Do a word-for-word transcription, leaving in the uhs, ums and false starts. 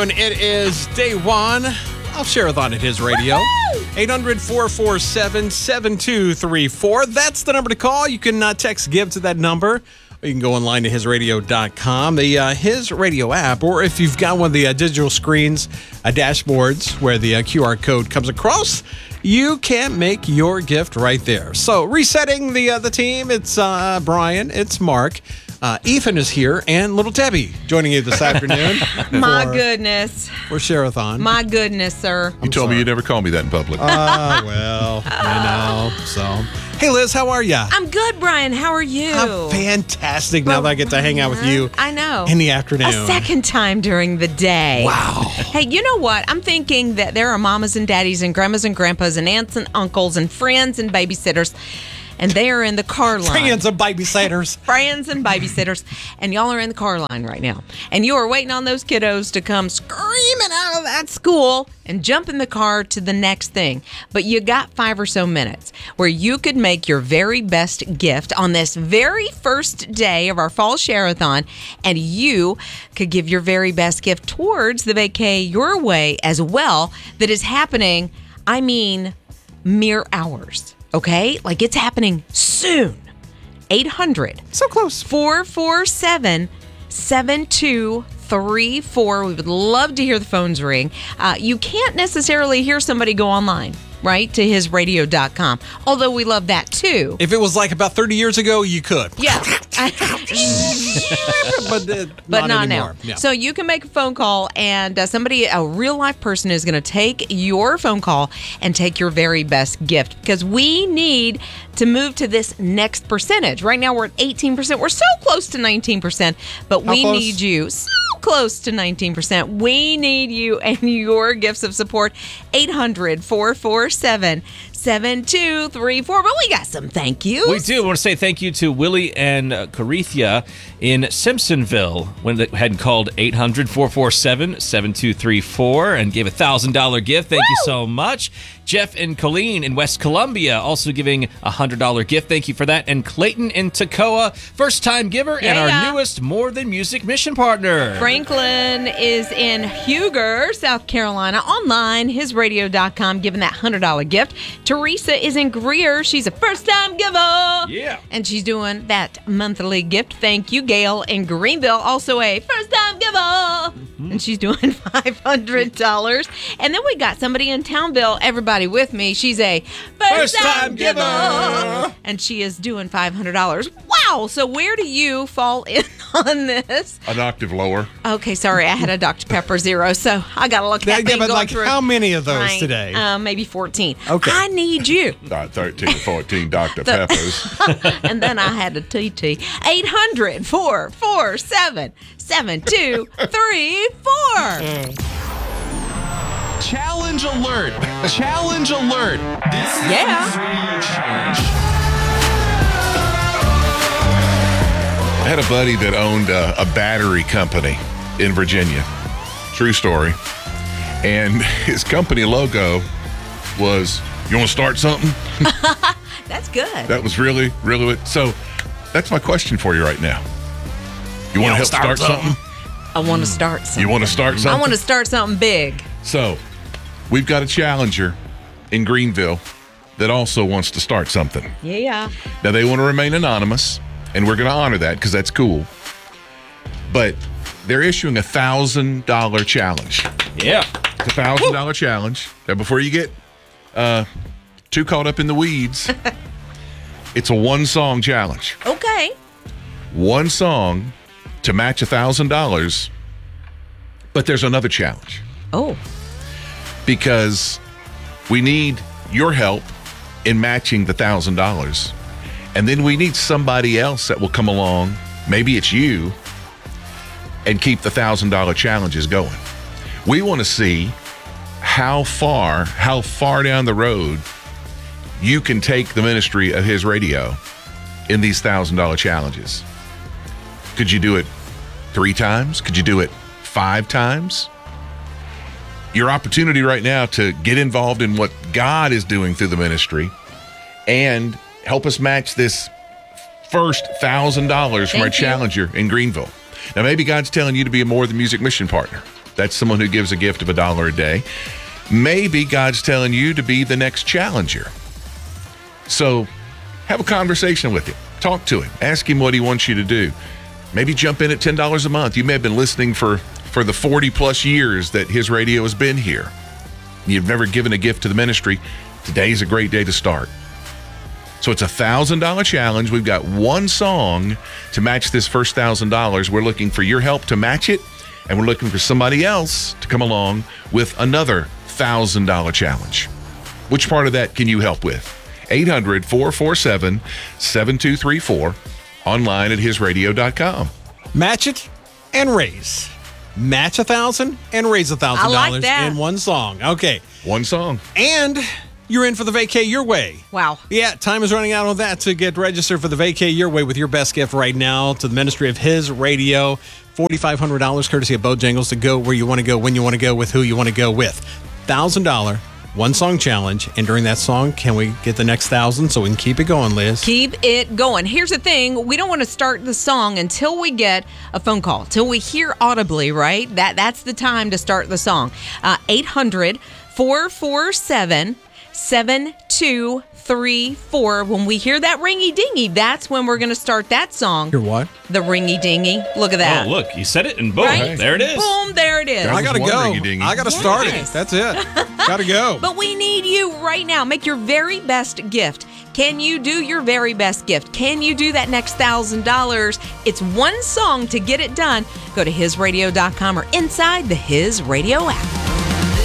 afternoon. It is day one of Share-a-thon at His Radio. eight hundred, four four seven, seven two three four. That's the number to call. You can uh, text GIVE to that number. Or you can go online to his radio dot com, the uh, His Radio app, or if you've got one of the uh, digital screens, uh, dashboards where the uh, Q R code comes across, you can make your gift right there. So resetting the uh, the team, it's uh, Brian, it's Mark. Uh, Ethan is here, and little Debbie joining you this afternoon. My for, goodness. For Share-a-thon. My goodness, sir. You I'm told sorry. me you'd never call me that in public. Ah, uh, well, I know. So, hey, Liz, how are you? I'm good, Brian. How are you? I'm fantastic now that I get to hang out with you. I know. In the afternoon. A second time during the day. Wow. Hey, you know what? I'm thinking that there are mamas and daddies and grandmas and grandpas and aunts and uncles and friends and babysitters. And they are in the car line. Friends and babysitters. Friends and babysitters. And y'all are in the car line right now. And you are waiting on those kiddos to come screaming out of that school and jump in the car to the next thing. But you got five or so minutes where you could make your very best gift on this very first day of our fall Share-a-thon. And you could give your very best gift towards the vacay your way as well that is happening, I mean, mere hours. Okay? Like it's happening soon. eight hundred. So close. four four seven, seven two three four. We would love to hear the phones ring. Uh, you can't necessarily hear somebody go online, right, to his radio dot com. Although we love that too. If it was like about thirty years ago, you could. Yeah. but uh, but not, not anymore. now. Yeah. So you can make a phone call, and uh, somebody, a real life person, is going to take your phone call and take your very best gift because we need to move to this next percentage. Right now we're at eighteen percent. We're so close to nineteen percent, but How we close? need you so close to nineteen percent. We need you and your gifts of support. eight hundred, four four seven, seven two three four. But we got some thank yous. We do. I want to say thank you to Willie and uh, Carithia in Simpsonville when they had called eight hundred, four four seven, seven two three four and gave a one thousand dollars gift. Thank Woo! you so much. Jeff and Colleen in West Columbia also giving a one hundred dollars gift. Thank you for that. And Clayton in Toccoa, first-time giver yeah, and our yeah. newest More Than Music mission partner. Franklin is in Huger, South Carolina, online, his radio dot com, giving that one hundred dollars gift. Teresa is in Greer. She's a first-time giver. Yeah. And she's doing that monthly gift. Thank you. Gail in Greenville, also a first-time giver. Mm-hmm. And she's doing five hundred dollars. And then we got somebody in Townville, everybody with me. She's a first-time, First-time giver. giver. And she is doing five hundred dollars. Wow. So where do you fall in on this? An octave lower. Okay, sorry, I had a Doctor Pepper Zero, so I got to look at that Yeah, thing but going like through. how many of those Right, today? Uh, maybe fourteen. Okay. I need you. About thirteen or fourteen Doctor The- Peppers. And then I had a T T. eight hundred, four four seven, seven two three four. Challenge alert! Challenge alert! Yeah. I had a buddy that owned a, a battery company in Virginia. True story. And his company logo was, you want to start something? That's good. That was really, really what. So that's my question for you right now. You want to help start, something? I want to start something. You want to start something? I want to start something big. So we've got a challenger in Greenville that also wants to start something. Yeah. Now, they want to remain anonymous, and we're going to honor that because that's cool. But they're issuing a one thousand dollars challenge. Yeah. It's a one thousand dollars challenge. Now, before you get uh, too caught up in the weeds, it's a one-song challenge. Okay. One song to match one thousand dollars, but there's another challenge. Oh. Because we need your help in matching the one thousand dollars. And then we need somebody else that will come along, maybe it's you, and keep the one thousand dollars challenges going. We want to see how far, how far down the road you can take the ministry of His Radio in these one thousand dollars challenges. Could you do it three times? Could you do it five times? Your opportunity right now to get involved in what God is doing through the ministry and help us match this first one thousand dollars from Thank our you. challenger in Greenville. Now, maybe God's telling you to be a More Than Music mission partner. That's someone who gives a gift of a dollar a day. Maybe God's telling you to be the next challenger. So have a conversation with him. Talk to him. Ask him what he wants you to do. Maybe jump in at ten dollars a month. You may have been listening for, for the forty plus years that his radio has been here. You've never given a gift to the ministry. Today's a great day to start. So it's a one thousand dollars challenge. We've got one song to match this first one thousand dollars. We're looking for your help to match it, and we're looking for somebody else to come along with another one thousand dollars challenge. Which part of that can you help with? eight hundred, four four seven, seven two three four, online at his radio dot com. Match it and raise. Match a thousand and raise a thousand I like dollars that. in one song. Okay. One song. And you're in for the Vacay Your Way. Wow. Yeah, time is running out on that to get registered for the Vacay Your Way with your best gift right now to the ministry of His Radio. four thousand five hundred dollars courtesy of Bojangles to go where you want to go, when you want to go, with who you want to go with. one thousand dollars, one song challenge. And during that song, can we get the next thousand so we can keep it going, Liz? Keep it going. Here's the thing. We don't want to start the song until we get a phone call, till we hear audibly, right? That That's the time to start the song. Uh, eight hundred, four four seven, seven two three four. When we hear that ringy dingy, that's when we're going to start that song. Your what? The ringy dingy. Look at that. Oh, look, you said it, and boom, Right? there it is. Boom, there it is. That I was got to one go. ringy-dingy. I got to start it. Yes. That's it. Got to go. But we need you right now. Make your very best gift. Can you do your very best gift? Can you do that next one thousand dollars? It's one song to get it done. Go to his radio dot com or inside the His Radio app.